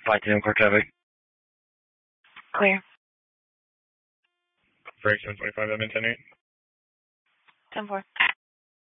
Flight 10 core traffic. Clear. Break 745, I'm in 10-8. 10-4.